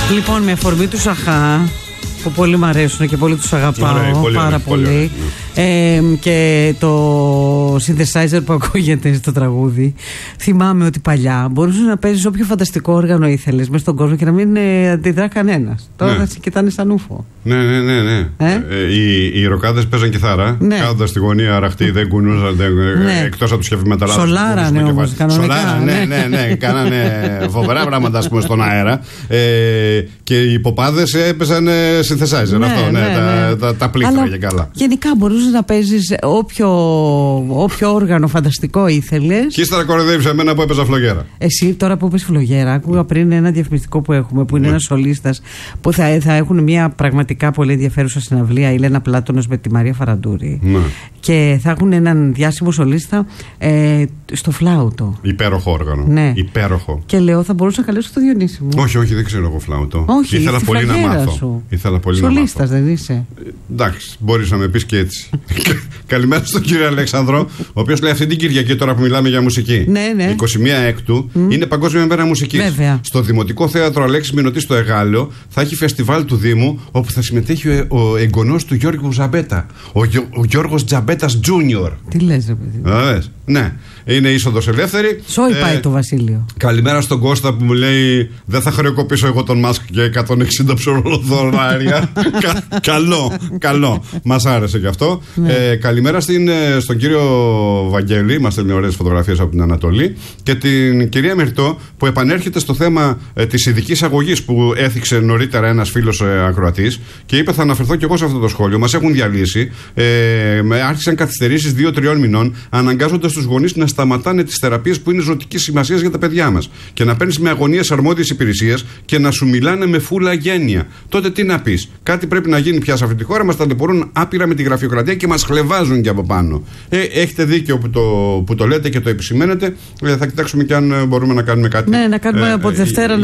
Λοιπόν, με αφορμή του Σαχά, που πολύ μου αρέσουν και πολύ τους αγαπάω, πάρα πολύ. Και το synthesizer που ακούγεται στο τραγούδι, θυμάμαι ότι παλιά μπορούσε να παίζεις όποιο φανταστικό όργανο ήθελες μέσα στον κόσμο και να μην αντιδρά κανένας. Τώρα θα σε κοιτάνε σαν ούφο. Ναι. Οι ροκάδες παίζαν κιθάρα, κάθονταν στη γωνία αραχτή, δεν κουνούσαν, εκτός από τους heavy metal. Σολάρανε όμως, κανονικά. Ναι, κάνανε φοβερά πράγματα, ας πούμε, στον αέρα. Και οι ποπάδες έπαιζαν synthesizer, τα πλήκτρα και καλά. Γενικά μπορούσε να παίζεις όποιο όργανο φανταστικό ήθελες. Και ύστερα κοροϊδεύεις εμένα που έπαιζα φλογέρα. Εσύ τώρα που είπες φλογέρα, άκουγα πριν ένα διαφημιστικό που έχουμε, που είναι ένας σολίστας, που θα έχουν μια πραγματικά πολύ ενδιαφέρουσα συναυλία, η Λένα Πλάτωνος με τη Μαρία Φαραντούρη. Και θα έχουν έναν διάσημο σολίστα στο φλάουτο. Υπέροχο όργανο. Ναι. Υπέροχο. Και λέω, θα μπορούσα να καλέσω το Διονύση μου. Όχι, δεν ξέρω εγώ φλάουτο. Όχι, ήθελα πολύ να μάθω. Σολίστας δεν είσαι? Εντάξει, μπορείς να με πεις και έτσι. Καλημέρα στον κύριο Αλέξανδρο, ο οποίος λέει αυτή την Κυριακή, τώρα που μιλάμε για μουσική, 21 Έκτου, είναι Παγκόσμια Μέρα Μουσικής. Βέβαια. Στο Δημοτικό Θέατρο Αλέξης Μηνωτή στο Εγάλεο θα έχει φεστιβάλ του Δήμου, όπου θα συμμετέχει ο εγγονός του Γιώργου Ζαμπέτα, ο Γιώργος Τζαμπέτας Τζούνιορ. Τι λες, ρε παιδί? Ναι, είναι είσοδος ελεύθερη. Σόι πάει το Βασίλειο. Καλημέρα στον Κώστα που μου λέει δεν θα χρεοκοπήσω εγώ τον Μάσκ για 160 ψωροδωράρια. Καλό. Μας άρεσε και αυτό. Καλημέρα στον κύριο Βαγγέλη, μας στέλνει ωραίες φωτογραφίες από την Ανατολή, και την κυρία Μυρτώ που επανέρχεται στο θέμα της ειδικής αγωγής που έθιξε νωρίτερα ένας φίλος ακροατής και είπε θα αναφερθώ και εγώ σε αυτό το σχόλιο. Μας έχουν διαλύσει, άρχισαν καθυστερήσεις 2-3 μηνών, αναγκάζοντας τους γονείς να σταματάνε τις θεραπείες που είναι ζωτικής σημασίας για τα παιδιά μας και να παίρνεις με αγωνίες αρμόδιες υπηρεσίες και να σου μιλάνε με φούλα γένεια. Τότε τι να πεις? Κάτι πρέπει να γίνει πια σε αυτή τη χώρα. Μας ταλαιπωρούν άπειρα με τη γραφειοκρατία και μας χλεβάζουν και από πάνω. Έχετε δίκιο που το λέτε και το επισημαίνετε. Θα κοιτάξουμε και αν μπορούμε να κάνουμε κάτι. Ναι, να κάνουμε από τη Δευτέρα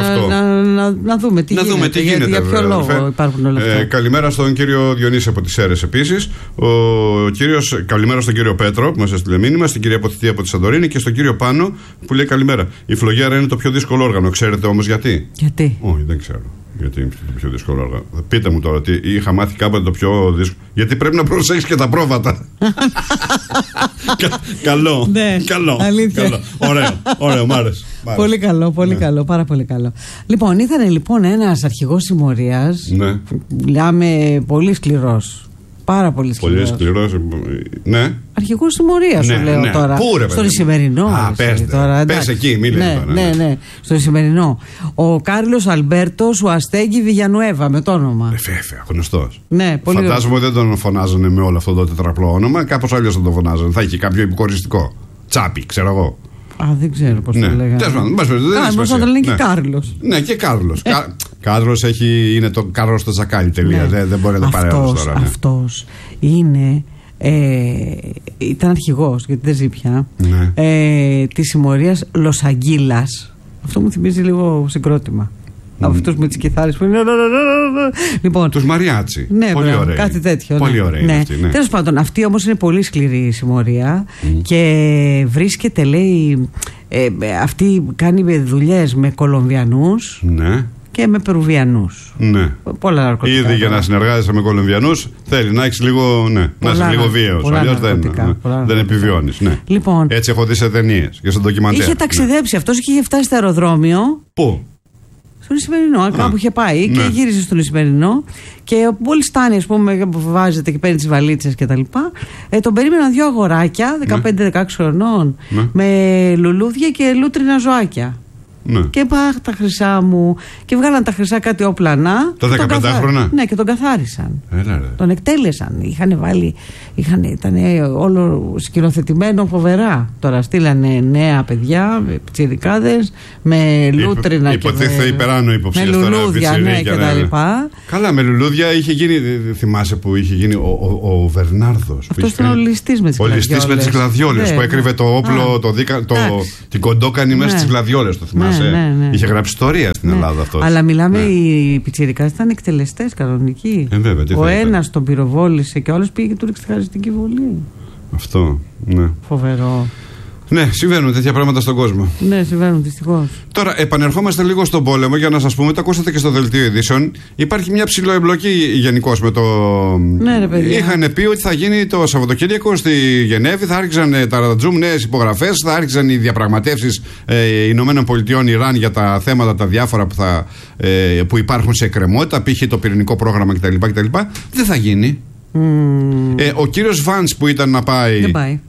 να δούμε τι γίνεται. Για ποιο λόγο υπάρχουν όλα αυτά. Καλημέρα στον κύριο Διονύση από τις Σέρρες επίσης. Καλημέρα στον κύριο Πέτρο που μας έστειλε μήνυμα, στην κυρία Ποθητή από τη Σαντορίνη και στον κύριο Πάνο που λέει καλημέρα. Η φλογέρα είναι το πιο δύσκολο όργανο. Ξέρετε όμως γιατί? Όχι, δεν ξέρω. Γιατί είναι το πιο δύσκολο όργανο. Πείτε μου τώρα ότι είχα μάθει κάποτε το πιο δύσκολο. Γιατί πρέπει να προσέχεις και τα πρόβατα. Καλό. Ωραίο, μ' άρεσε. Πολύ καλό, πάρα πολύ καλό. Λοιπόν, ήταν ένας αρχηγός συμμορίας. Μιλάμε πολύ σκληρός. Πάρα πολύ σκληρός. Ναι. Αρχηγός συμμορίας σου λέω τώρα. Πού ρε, στον Ισημερινό. Πες εκεί, μη λέει τώρα. Ναι. Στον Ισημερινό. Ο Κάρλος Αλμπέρτος, ο Αστέγγι Βιγιανουέβα με το όνομα. Βέβαια, γνωστός. Ναι, πολύ. Φαντάζομαι ότι δεν τον φωνάζανε με όλο αυτό το τετραπλό όνομα. Κάπως αλλιώς θα τον φωνάζανε. Θα είχε κάποιο υποκοριστικό. Τσάπι, ξέρω εγώ. Δεν ξέρω πώς το λέγανε. Πώς θα το λένε και Κάρλος. Ναι, και Κάρλος. Κάρλος είναι το Κάρλος το Τζακάλι, τελεία. Δεν μπορεί να το παρέωσει τώρα. Αυτός είναι. Ήταν αρχηγός, γιατί δεν ζει πια, της συμμορίας Λος Αγγίλας. Αυτό μου θυμίζει λίγο συγκρότημα. Από αυτούς με τις κιθάρες που είναι. Λοιπόν, τους Μαριάτσι. Ναι, πολύ ωραίοι. Κάτι τέτοιο. Πολύ ωραίοι. Ναι. Τέλος πάντων, αυτή όμως είναι πολύ σκληρή συμμορία και βρίσκεται, λέει, αυτή κάνει δουλειές με Κολομβιανούς. Ναι. Και με Περουβιανούς. Ναι. Πολλά ναρκωτικά. Ήδη για να συνεργάζεσαι με Κολομβιανούς θέλει να έχεις λίγο, να είσαι λίγο βίαιος. Αλλιώς δεν επιβιώνεις. Ναι. Λοιπόν, έτσι έχω δει σε ταινίες και σε ντοκιμαντέρ. Είχε ταξιδέψει αυτός και είχε φτάσει στο αεροδρόμιο. Πού? Στον Ισημερινό, κάπου είχε πάει και γύρισε στον Ισημερινό. Και μόλις φτάνει, ας πούμε, που βάζεται και παίρνει τις βαλίτσες και τα λοιπά, τον περίμεναν 2 αγοράκια 15-16 χρονών με λουλούδια και λούτρινα ζωάκια. Ναι. Και τα χρυσά μου. Και βγάλαν τα χρυσά κάτι όπλανα. Τα 15χρονα. Ναι, και τον καθάρισαν. Έλα, τον εκτέλεσαν. Είχαν βάλει. Ήταν όλο σκηνοθετημένο φοβερά. Τώρα στείλανε νέα παιδιά, πιτσιρικάδες, με λούτρινα. Υποτίθεται υπεράνω υποψίες. Με λουλούδια, ναι, και τα λοιπά. Καλά, με λουλούδια είχε γίνει. Θυμάσαι που είχε γίνει ο Βερνάρδος. Αυτό ήταν ο ληστής με τις γλαδιόλες. Ο ληστής με τις γλαδιόλες που έκρυβε το όπλο, την κοντόκανη μέσα στις γλαδιόλες. Το θυμάσαι. Ναι. Είχε γράψει ιστορία στην Ελλάδα αυτό. Αλλά μιλάμε, οι πιτσιρικάδες ήταν εκτελεστές κανονικοί. Βέβαια, ο ένας τον πυροβόλησε και ο άλλος πήγε και του ρίξε τη χαριστική βολή. Αυτό, ναι. Φοβερό. Ναι, συμβαίνουν τέτοια πράγματα στον κόσμο. Ναι, συμβαίνουν δυστυχώς. Τώρα, επανερχόμαστε λίγο στον πόλεμο για να σας πούμε, το ακούσατε και στο δελτίο ειδήσεων. Υπάρχει μια ψιλοεμπλοκή γενικώς με το. Ναι, ρε παιδιά. Είχαν πει ότι θα γίνει το Σαββατοκύριακο στη Γενέβη, θα άρχιζαν τα ρατζούμ νέες υπογραφές, θα άρχιζαν οι διαπραγματεύσεις Ηνωμένων Πολιτειών Ιράν για τα θέματα τα διάφορα που υπάρχουν σε εκκρεμότητα, π.χ. το πυρηνικό πρόγραμμα κτλ. Δεν θα γίνει. Ο κύριος Βαντς που ήταν να πάει. Δεν πάει.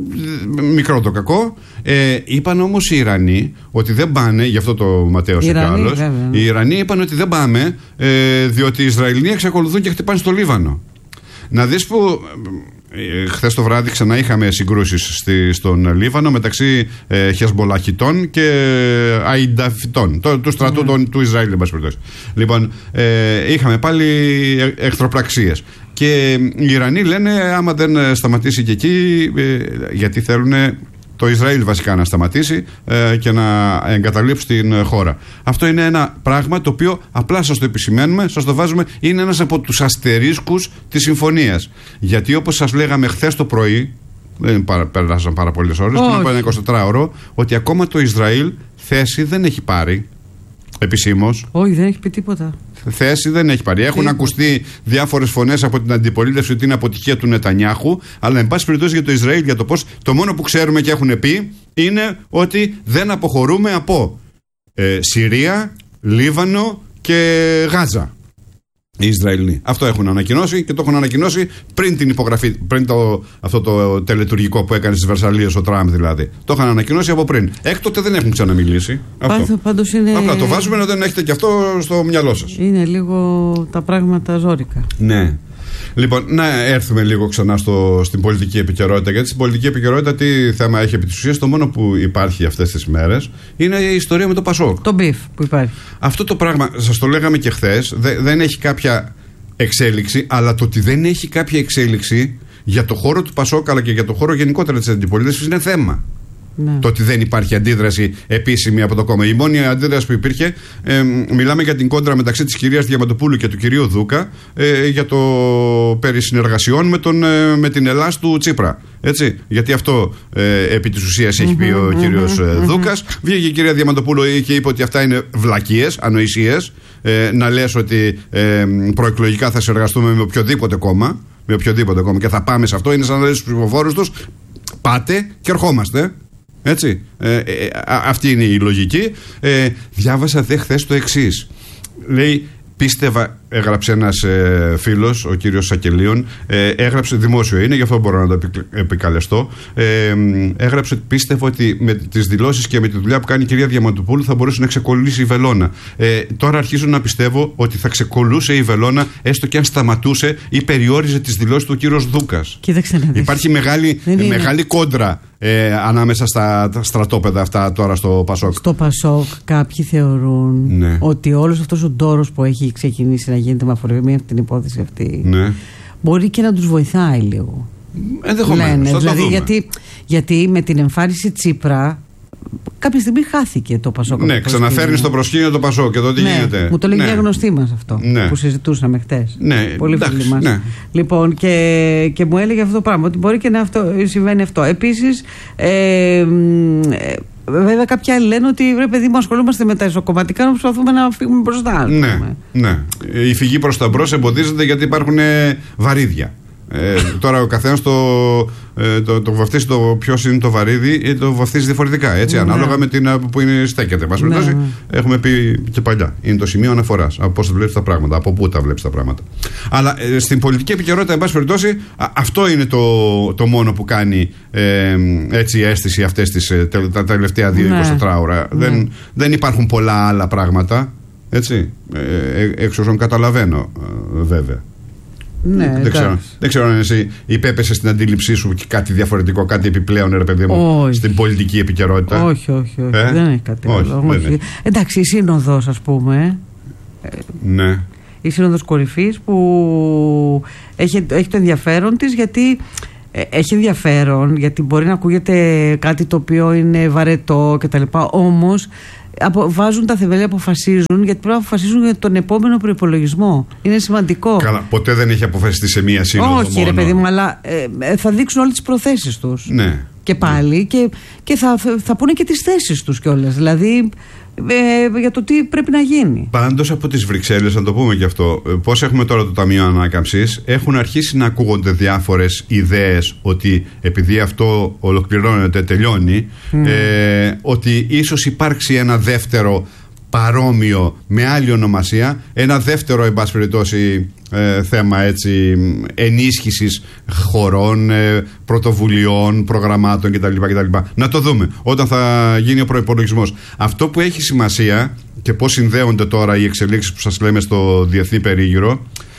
Μικρό το κακό. Είπαν όμως οι Ιρανοί ότι δεν πάνε, γι' αυτό το ματέωσε κι άλλος. Οι Ιρανοί είπαν ότι δεν πάμε, διότι οι Ισραηλοί εξακολουθούν και χτυπάνε στο Λίβανο. Να δεις που χθες το βράδυ ξανά είχαμε συγκρούσεις στον Λίβανο μεταξύ Χεσμολαχιτών και Αϊνταφιτών, του στρατού του Ισραήλ, εν πάση περιπτώσει. Λοιπόν, είχαμε πάλι εχθροπραξίες. Και οι Ιρανοί λένε άμα δεν σταματήσει και εκεί, γιατί θέλουν το Ισραήλ βασικά να σταματήσει και να εγκαταλείψει την χώρα. Αυτό είναι ένα πράγμα το οποίο απλά σας το επισημαίνουμε, σας το βάζουμε, είναι ένας από τους αστερίσκους της συμφωνίας. Γιατί όπως σας λέγαμε χθες το πρωί, δεν πέρασαν πάρα πολλές ώρες, πριν από ένα 24ωρο, ότι ακόμα το Ισραήλ θέση δεν έχει πάρει επισήμως. Όχι, δεν έχει πει τίποτα. Θέση δεν έχει πάρει. Έχουν ακουστεί διάφορες φωνές από την αντιπολίτευση ότι είναι αποτυχία του Νετανιάχου, αλλά εν πάση περιπτώσει για το Ισραήλ, για το πώς, το μόνο που ξέρουμε και έχουν πει είναι ότι δεν αποχωρούμε από Συρία, Λίβανο και Γάζα. Οι Ισραηλοί. Αυτό έχουν ανακοινώσει και το έχουν ανακοινώσει πριν την υπογραφή, πριν αυτό το τελετουργικό που έκανε στις Βερσαλίες ο Τραμπ δηλαδή. Το είχαν ανακοινώσει από πριν. Έκτοτε δεν έχουν ξαναμιλήσει. Πάντως είναι. Απλά το βάζουμε να δεν έχετε και αυτό στο μυαλό σας. Είναι λίγο τα πράγματα ζόρικα. Ναι. Λοιπόν, να έρθουμε λίγο ξανά στην πολιτική επικαιρότητα. Γιατί στην πολιτική επικαιρότητα τι θέμα έχει επί της ουσίας? Το μόνο που υπάρχει αυτές τις μέρες είναι η ιστορία με το Πασόκ. Το μπιφ που υπάρχει. Αυτό το πράγμα, σας το λέγαμε και χθες, δεν έχει κάποια εξέλιξη, αλλά το ότι δεν έχει κάποια εξέλιξη για το χώρο του Πασόκ αλλά και για το χώρο γενικότερα της αντιπολίτευσης είναι θέμα. Ναι. Το ότι δεν υπάρχει αντίδραση επίσημη από το κόμμα. Η μόνη αντίδραση που υπήρχε, μιλάμε για την κόντρα μεταξύ της κυρίας Διαμαντοπούλου και του κυρίου Δούκα για το περί συνεργασιών με την Ελλάς του Τσίπρα. Έτσι, γιατί αυτό επί της ουσίας έχει πει ο κύριος Δούκας. Βγήκε η κυρία Διαμαντοπούλου και είπε ότι αυτά είναι βλακίες, ανοησίες. Να λες ότι προεκλογικά θα συνεργαστούμε με οποιοδήποτε κόμμα. Και θα πάμε σε αυτό. Είναι σαν να λες στους ψηφοφόρους τους, πάτε και ερχόμαστε. Έτσι, αυτή είναι η λογική. Διάβασα δε χθες το εξής. Λέει, πίστευα, έγραψε ένας φίλος, ο κύριος Σακελίων, έγραψε, δημόσιο είναι, γι' αυτό μπορώ να το επικαλεστώ, έγραψε, πίστευα ότι με τις δηλώσεις και με τη δουλειά που κάνει η κυρία Διαμαντοπούλου θα μπορούσε να ξεκολλήσει η βελόνα. Τώρα αρχίζω να πιστεύω ότι θα ξεκολλούσε η βελόνα, έστω και αν σταματούσε ή περιόριζε τις δηλώσεις του κύριος Δούκας. Υπάρχει μεγάλη κόντρα ανάμεσα στα στρατόπεδα αυτά τώρα στο Πασόκ. Στο Πασόκ κάποιοι θεωρούν ότι όλος αυτός ο ντόρος που έχει ξεκινήσει να γίνεται με αφορμή αυτή την υπόθεση αυτή μπορεί και να τους βοηθάει λίγο. Ενδεχομένως. Δηλαδή γιατί με την εμφάνιση Τσίπρα κάποια στιγμή χάθηκε το Πασόκ. Ναι, ξαναφέρνει στο προσκήνιο το Πασόκ και τότε γίνεται. Μου το λέει μια γνωστή μας αυτό που συζητούσαμε χτες. Πολύ φίλοι μας. Λοιπόν, και μου έλεγε αυτό το πράγμα, ότι μπορεί και να συμβαίνει αυτό. Επίσης, βέβαια, κάποιοι άλλοι λένε ότι ρε παιδί μου, ασχολούμαστε με τα ισοκομματικά να προσπαθούμε να φύγουμε μπροστά. Ναι. Η φυγή προς τα μπρος εμποδίζεται γιατί υπάρχουν βαρύδια. Τώρα ο καθένας το βαφτίσει το ποιος είναι το βαρύδι, το βαφτίσει διαφορετικά. Έτσι, ανάλογα με την που στέκεται. Έχουμε πει και παλιά. Είναι το σημείο αναφοράς. Από πώς βλέπεις τα πράγματα, από πού τα βλέπεις τα πράγματα. Αλλά στην πολιτική επικαιρότητα, εν πάση περιπτώσει, αυτό είναι το μόνο που κάνει έτσι αίσθηση αυτές τα τελευταία 2-24 ώρα. Δεν υπάρχουν πολλά άλλα πράγματα. Έτσι. Εξ όσων καταλαβαίνω, βέβαια. Ναι, δεν ξέρω αν εσύ υπέπεσες στην αντίληψή σου και κάτι διαφορετικό, κάτι επιπλέον, ρε παιδί μου, στην πολιτική επικαιρότητα. Όχι. Δεν έχει κάτι άλλο. Εντάξει, η Σύνοδος, ας πούμε. Ναι. Η Σύνοδος Κορυφής που έχει το ενδιαφέρον της, γιατί έχει ενδιαφέρον, γιατί μπορεί να ακούγεται κάτι το οποίο είναι βαρετό κτλ. Όμως βάζουν τα θεμέλια, αποφασίζουν, γιατί πρέπει να αποφασίζουν για τον επόμενο προϋπολογισμό. Είναι σημαντικό. Καλά, ποτέ δεν έχει αποφασιστεί σε μία σύνοδο. Όχι, μόνο. Ρε παιδί μου, αλλά θα δείξουν όλες τις προθέσεις τους. Ναι. και πάλι και θα πούνε και τις θέσεις τους κιόλας. Δηλαδή για το τι πρέπει να γίνει. Πάντως από τις Βρυξέλλες, να το πούμε και αυτό, πώς έχουμε τώρα το Ταμείο Ανάκαμψης, έχουν αρχίσει να ακούγονται διάφορες ιδέες ότι επειδή αυτό ολοκληρώνεται, τελειώνει, ότι ίσως υπάρξει ένα δεύτερο παρόμοιο με άλλη ονομασία, ένα δεύτερο εν πάση περιπτώσει θέμα έτσι ενίσχυσης χωρών, πρωτοβουλειών, προγραμμάτων κτλ. Να το δούμε όταν θα γίνει ο προϋπολογισμός. Αυτό που έχει σημασία και πώς συνδέονται τώρα οι εξελίξεις που σας λέμε στο διεθνή περίγυρο,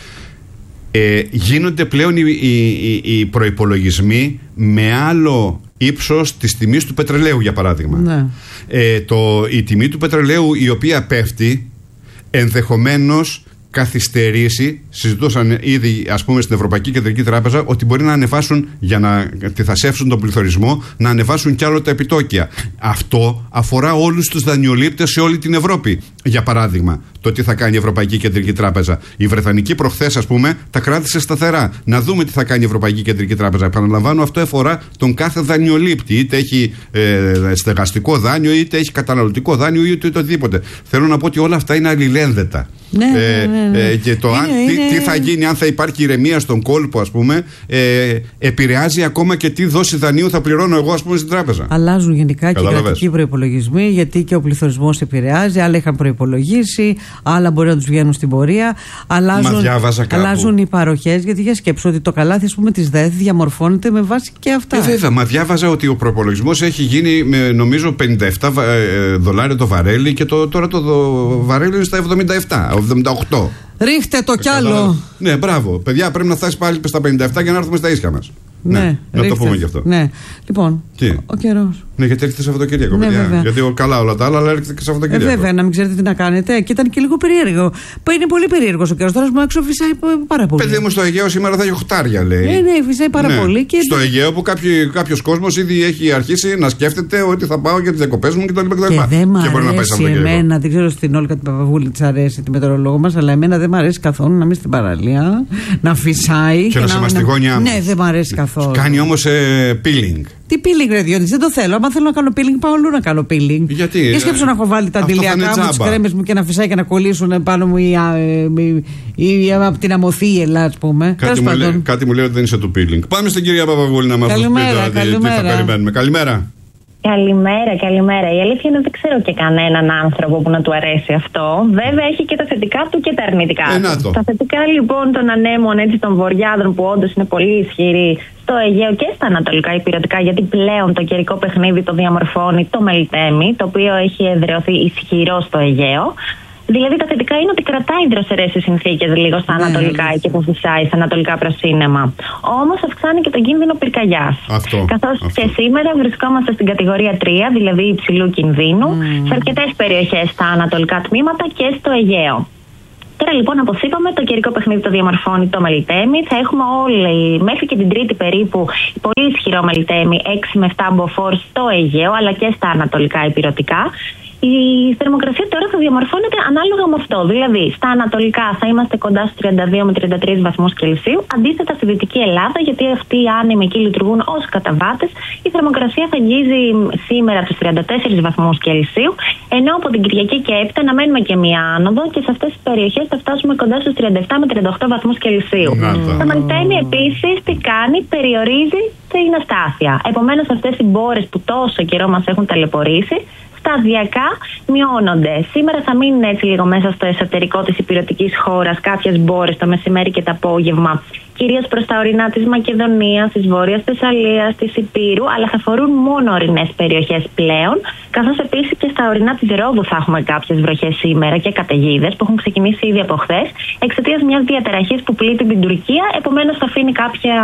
γίνονται πλέον οι προϋπολογισμοί με άλλο ύψος της τιμής του πετρελαίου, για παράδειγμα. Ναι. Η τιμή του πετρελαίου, η οποία πέφτει, ενδεχομένως καθυστερήσει. Συζητούσαν ήδη, ας πούμε, στην Ευρωπαϊκή Κεντρική Τράπεζα ότι μπορεί να ανεβάσουν, για να τυθασεύσουν τον πληθωρισμό, να ανεβάσουν κι άλλο τα επιτόκια. Αυτό αφορά όλους τους δανειολήπτες σε όλη την Ευρώπη. Για παράδειγμα, το τι θα κάνει η Ευρωπαϊκή Κεντρική Τράπεζα. Η Βρετανική προχθές, ας πούμε, τα κράτησε σταθερά. Να δούμε τι θα κάνει η Ευρωπαϊκή Κεντρική Τράπεζα. Επαναλαμβάνω, αυτό αφορά τον κάθε δανειολήπτη. Είτε έχει στεγαστικό δάνειο, είτε έχει καταναλωτικό δάνειο, είτε οτιδήποτε. Θέλω να πω ότι όλα αυτά είναι αλληλένδετα. Ναι. Και το τι θα γίνει, αν θα υπάρχει ηρεμία στον κόλπο, ας πούμε, επηρεάζει ακόμα και τι δόση δανείου θα πληρώνω εγώ, ας πούμε, στην τράπεζα. Αλλάζουν γενικά και οι κρατικοί προϋπολογισμοί, γιατί και ο πληθωρισμός επηρεάζει. Άλλα είχαν προϋπολογίσει, άλλα μπορεί να τους βγαίνουν στην πορεία. Αλλάζουν οι παροχές, γιατί για σκέψου ότι το καλάθι, ας πούμε, της ΔΕΘ διαμορφώνεται με βάση και αυτά. Βέβαια, μα διάβαζα ότι ο προϋπολογισμός έχει γίνει με, νομίζω, $57 το βαρέλι και τώρα το βαρέλι είναι στα 77. Ρίχτε το κι άλλο. Ναι, μπράβο. Παιδιά, πρέπει να φτάσει πάλι στα 57 για να έρθουμε στα ίσια μας. Ναι, να το πούμε γι' αυτό. Ναι. Λοιπόν, ο καιρός. Ναι, γιατί έρχεται Σαββατοκύριακο, ναι, παιδιά. Γιατί καλά όλα τα άλλα, αλλά έρχεται και Σαββατοκύριακο. Βέβαια, να μην ξέρετε τι να κάνετε. Και ήταν και λίγο περίεργο. Είναι πολύ περίεργος ο καιρός. Τώρα μου έξω φυσάει πάρα πολύ. Παιδί μου, στο Αιγαίο σήμερα θα έχει οχτάρια, λέει. Ναι, φυσάει πάρα πολύ. Και στο Αιγαίο που κάποιος κόσμος ήδη έχει αρχίσει να σκέφτεται ότι θα πάω για τις διακοπές μου κτλ. Και δεν μ' αρέσει εμένα, δεν ξέρω στην Όλγα την Παπαβούλη της αρέσει τη μετεωρολόγο μας, αλλά εμένα δεν μ' αρέσει καθόλου να είμαι στην παραλία, να φυσάει. Και να σε μαστιγώνει. Ναι, δεν μ' αρέσει καθόλου. Κάνει όμως peeling. Τι peeling, ρε Διόνυση, δεν το θέλω. Αν θέλω να κάνω peeling, πάω αλλού να κάνω peeling. Γιατί? Και σκέψω να έχω βάλει τα αντιλιακά μου, τις κρέμες μου και να φυσάει και να κολλήσουν πάνω μου ή από την αμοθίελα, ας πούμε. Κάτι μου λέει ότι δεν είσαι του peeling. Πάμε στην κυρία Παπαβούλη να μας πει τι θα περιμένουμε. Καλημέρα. Καλημέρα. Η αλήθεια είναι ότι δεν ξέρω και κανέναν άνθρωπο που να του αρέσει αυτό. Βέβαια έχει και τα θετικά του και τα αρνητικά του. Τα θετικά λοιπόν των ανέμων των βορειάδων που όντως είναι πολύ ισχυροί στο Αιγαίο και στα ανατολικά υπηρετικά, γιατί πλέον το καιρικό παιχνίδι το διαμορφώνει το Μελιτέμι, το οποίο έχει εδραιωθεί ισχυρό στο Αιγαίο. Δηλαδή τα θετικά είναι ότι κρατάει δροσερές οι συνθήκες λίγο στα ανατολικά και που φυσάει στα ανατολικά προσύννεμα. Όμως αυξάνει και τον κίνδυνο πυρκαγιάς. Καθώς και σήμερα βρισκόμαστε στην κατηγορία 3, δηλαδή υψηλού κινδύνου, σε αρκετές περιοχές στα ανατολικά τμήματα και στο Αιγαίο. Τώρα λοιπόν, όπως είπαμε, το καιρικό παιχνίδι το διαμορφώνει το Μελιτέμι. Θα έχουμε μέχρι και την Τρίτη περίπου πολύ ισχυρό Μελιτέμι 6 με 7 μποφόρ στο Αιγαίο αλλά και στα ανατολικά υπηρετικά. Η θερμοκρασία τώρα θα διαμορφώνεται ανάλογα με αυτό. Δηλαδή, στα ανατολικά θα είμαστε κοντά στους 32 με 33 βαθμούς Κελσίου. Αντίθετα, στη Δυτική Ελλάδα, γιατί αυτοί οι άνεμοι εκεί λειτουργούν ως καταβάτες, η θερμοκρασία θα αγγίζει σήμερα τους 34 βαθμούς Κελσίου. Ενώ από την Κυριακή και έπειτα να μένουμε και μία άνοδο και σε αυτές τις περιοχές θα φτάσουμε κοντά στους 37 με 38 βαθμούς Κελσίου. Το Μελιτέμι επίσης τι κάνει, περιορίζει την αστάθεια. Επομένως, αυτές οι μπόρες που τόσο καιρό μας έχουν ταλαιπωρήσει, σταδιακά μειώνονται. Σήμερα θα μείνουν έτσι λίγο μέσα στο εσωτερικό της υπηρετικής χώρας κάποιες μπόρες το μεσημέρι και το απόγευμα, κυρίως προς τα ορεινά της Μακεδονίας, της Βόρειας Θεσσαλίας, της Ηπείρου, αλλά θα αφορούν μόνο ορεινές περιοχές πλέον, καθώς επίσης και στα ορεινά της Ρόδου θα έχουμε κάποιες βροχές σήμερα και καταιγίδες που έχουν ξεκινήσει ήδη από χθες, εξαιτίας μιας διαταραχής που πλήττει την Τουρκία, επομένως θα αφήνει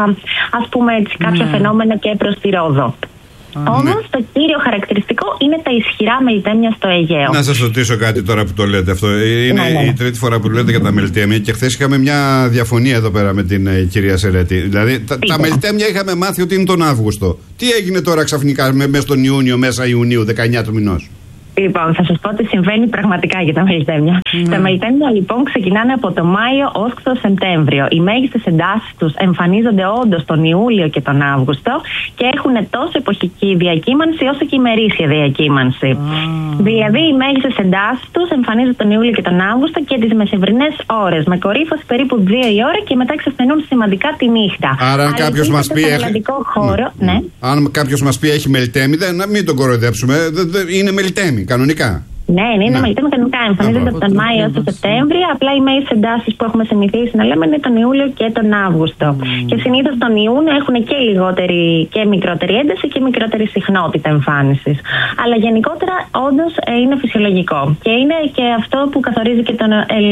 κάποια φαινόμενα και προς τη Ρόδο. Όμως το κύριο χαρακτηριστικό είναι τα ισχυρά μελιτέμια στο Αιγαίο. Να σας ρωτήσω κάτι τώρα που το λέτε αυτό. Είναι η τρίτη φορά που λέτε για τα μελιτέμια και χθες είχαμε μια διαφωνία εδώ πέρα με την κυρία Σερέτη. Δηλαδή τα μελιτέμια είχαμε μάθει ότι είναι τον Αύγουστο. Τι έγινε τώρα ξαφνικά μέσα στον Ιούνιο, μέσα Ιουνίου, 19 του μηνός? Λοιπόν, θα σας πω ότι συμβαίνει πραγματικά για τα μελιτέμια. Τα μελιτέμια λοιπόν ξεκινάνε από το Μάιο ως το Σεπτέμβριο. Οι μέγιστες εντάσεις τους εμφανίζονται όντως τον Ιούλιο και τον Αύγουστο και έχουν τόσο εποχική διακύμανση όσο και ημερήσια διακύμανση. Δηλαδή, οι μέγιστες εντάσεις τους εμφανίζονται τον Ιούλιο και τον Αύγουστο και τις μεσημβρινές ώρες, με κορύφωση περίπου 2 η ώρα και μετά ξεφθενούν σημαντικά τη νύχτα. Άρα, αν κάποιος μας πει. Αν κάποιος μας πει έχει μελιτέμι, να μην τον κοροϊδέψουμε. Είναι μελιτέμι. Κανονικά. Ναι, είναι μελιτέμι κανονικά. Εμφανίζονται από τον Μάιο έως τον Σεπτέμβριο. Απλά οι μέγιστες εντάσεις που έχουμε συνηθίσει να λέμε είναι τον Ιούλιο και τον Αύγουστο. Και συνήθως τον Ιούνιο έχουν και λιγότερη και μικρότερη ένταση και μικρότερη συχνότητα εμφάνισης. Αλλά γενικότερα όντως είναι φυσιολογικό. Και είναι και αυτό που καθορίζει και το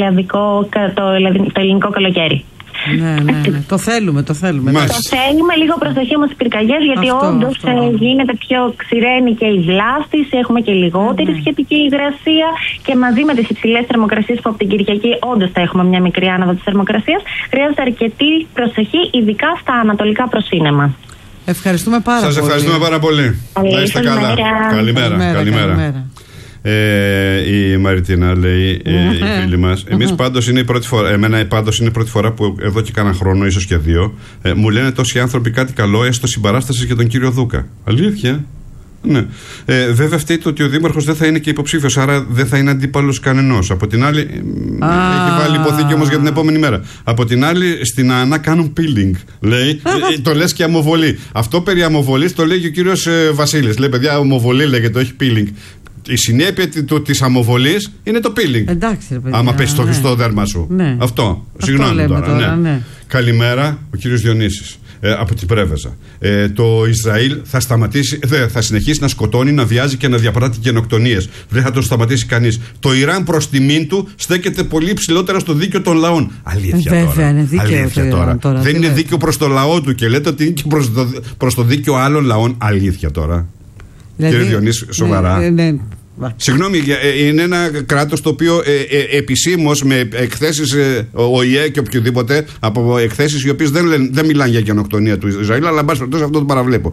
ελληνικό καλοκαίρι. Ναι. Το θέλουμε. Το θέλουμε, λίγο προσοχή όμως στις πυρκαγιές, γιατί όντως γίνεται πιο ξηραίνει και η βλάστηση, έχουμε και λιγότερη σχετική υγρασία και μαζί με τις υψηλές θερμοκρασίες που από την Κυριακή όντως θα έχουμε μια μικρή άνοδο της θερμοκρασίας, χρειάζεται αρκετή προσοχή, ειδικά στα ανατολικά προσύνεμα. Ευχαριστούμε πάρα πολύ. Σας ευχαριστούμε πάρα πολύ. Να είστε καλά. Καλημέρα. Η Μαριτίνα λέει, η φίλη μας. Εμείς πάντως είναι η πρώτη φορά. Εμένα πάντως είναι η πρώτη φορά που εδώ και κάνα χρόνο, ίσως και 2, μου λένε τόσοι άνθρωποι κάτι καλό, έστω συμπαράσταση για τον κύριο Δούκα. Αλήθεια. Ναι. Βέβαια φταίει ότι ο δήμαρχος δεν θα είναι και υποψήφιος, άρα δεν θα είναι αντίπαλος κανενός. Από την άλλη, έχει βάλει υποθήκη όμως για την επόμενη μέρα. Από την άλλη, στην ΑΝΑ κάνουν peeling. Λέει, το λες και αμοβολή. Αυτό περί αμοβολής το λέει και ο κύριος Βασίλης. Λέει, παιδιά, αμοβολή λέγεται, όχι peeling. Η συνέπεια της αμοβολής είναι το peeling. Εντάξει, ρε παιδιά. Άμα πέσει στο δέρμα σου. Ναι. Αυτό. Συγγνώμη τώρα. Ναι. Καλημέρα, ο κύριος Διονύσης. Από την Πρέβεζα. Το Ισραήλ θα συνεχίσει να σκοτώνει, να βιάζει και να διαπράττει γενοκτονίες. Δεν θα το σταματήσει κανείς. Το Ιράν προς τιμήν του στέκεται πολύ ψηλότερα στο δίκαιο των λαών. Αλήθεια τώρα. Βέβαια, είναι δίκαιο τώρα. Δεν είναι δίκαιο προς το λαό του και λέτε ότι είναι και προς το δίκαιο άλλων λαών. Αλήθεια τώρα. Δηλαδή, κύριε Διονύση, σοβαρά. Ναι. Συγγνώμη, είναι ένα κράτος το οποίο επισήμως με εκθέσεις ΟΗΕ και οποιοδήποτε, από εκθέσεις οι οποίες δεν μιλάνε για γενοκτονία του Ισραήλ, αλλά εν πάση περιπτώσει αυτό το παραβλέπω.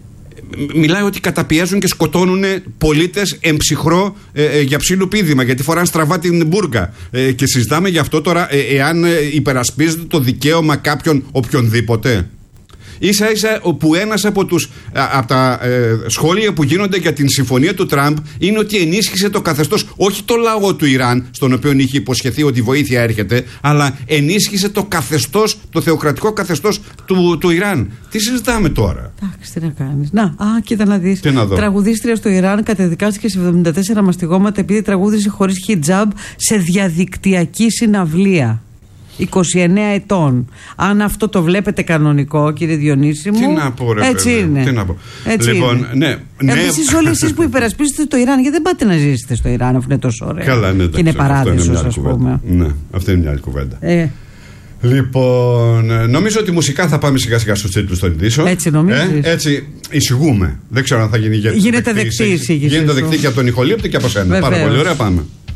Μιλάει ότι καταπιέζουν και σκοτώνουν πολίτες εμψυχρό για ψήλου πήδημα, γιατί φοράνε στραβά την μπουρκα. Και συζητάμε γι' αυτό τώρα, εάν υπερασπίζεται το δικαίωμα κάποιον οποιονδήποτε. Ίσα ίσα που ένας από τα σχόλια που γίνονται για την συμφωνία του Τραμπ είναι ότι ενίσχυσε το καθεστώς, όχι το λαό του Ιράν, στον οποίο είχε υποσχεθεί ότι η βοήθεια έρχεται, αλλά ενίσχυσε το καθεστώς, το θεοκρατικό καθεστώς του Ιράν. Τι συζητάμε τώρα? Εντάξει, τι να κάνεις. Κοίτα να δεις. Τραγουδίστρια στο Ιράν κατεδικάστηκε σε 74 μαστιγώματα επειδή τραγούδισε χωρίς χιτζάμπ σε διαδικτυακή συναυλία. 29 ετών. Αν αυτό το βλέπετε κανονικό, κύριε Διονύση μου. Τι να πω, ρε έτσι παιδί. είναι. Τι να πω. Έτσι λοιπόν, είναι. Ναι. Εσείς όλοι εσείς που υπερασπίζετε το Ιράν, γιατί δεν πάτε να ζήσετε στο Ιράν αφού είναι τόσο ωραίο? Καλά, ναι, και είναι παράδεισος, ας πούμε. Ναι, αυτή είναι μια άλλη κουβέντα. Λοιπόν, νομίζω ότι μουσικά θα πάμε σιγά σιγά στους τίτλους των ειδήσεων. Έτσι νομίζεις? Έτσι εισηγούμε. Δεν ξέρω αν θα γίνει. Γίνεται δεκτή η εισήγηση. Γίνεται δεκτή και από τον ηχολήπτη και από σένα. Πάρα πολύ ωραία, πάμε.